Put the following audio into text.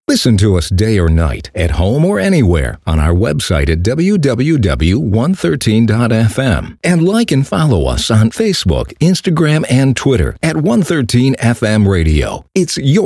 Listen to us day or night, at home or anywhere, on our website at www.113.fm. And like and follow us on Facebook, Instagram, and Twitter at 113FM Radio. It's your